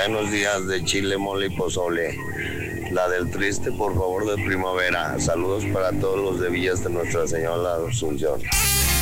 Buenos días de chile, mole y pozole. La del triste, por favor, de primavera. Saludos para todos los de Villas de Nuestra Señora de la Asunción.